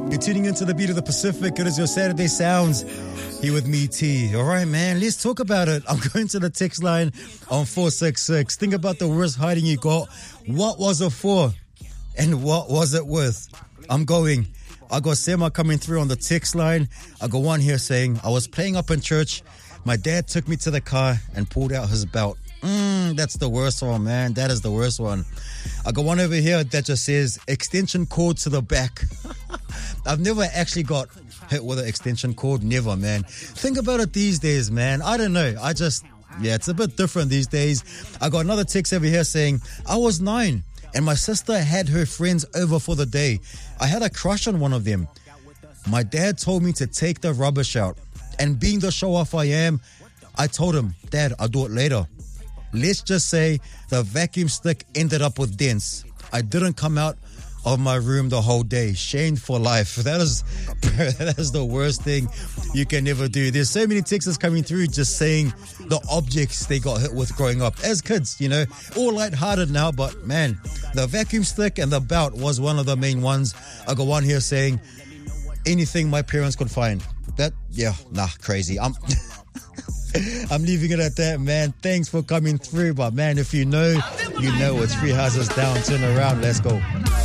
You're tuning into the beat of the Pacific. It is your Saturday Sounds here with me, T. All right, man, let's talk about it. I'm going to the text line on 466. Think about the worst hiding you got. What was it for? And what was it with? I'm going. I got Sema coming through on the text line. I got one here saying, I was playing up in church. My dad took me to the car and pulled out his belt. That's the worst one, man. That is the worst one. I got one over here that just says extension cord to the back. I've never actually got hit with an extension cord. Never, man. Think about it these days, man. I don't know. It's a bit different these days. I got another text over here saying, I was 9 and my sister had her friends over for the day. I had a crush on one of them. My dad told me to take the rubbish out. And being the show-off I am, I told him, Dad, I'll do it later. Let's just say the vacuum stick ended up with dents. I didn't come out of my room the whole day. Shamed for life. That is the worst thing you can ever do. There's so many texts coming through just saying the objects they got hit with growing up as kids, you know, all lighthearted now, but man, the vacuum stick and the belt was one of the main ones. I got one here saying anything my parents could find. Crazy. I'm leaving it at that, man. Thanks for coming through, but man, if you know, it's Free Houses Down. Turn around, let's go.